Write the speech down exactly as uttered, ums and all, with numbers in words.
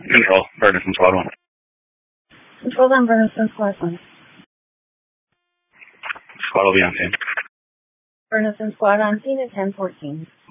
Control, Bernison Squad one. Control on Bernison Squad one. Squad will be on scene. Bernison Squad on scene at ten fourteen.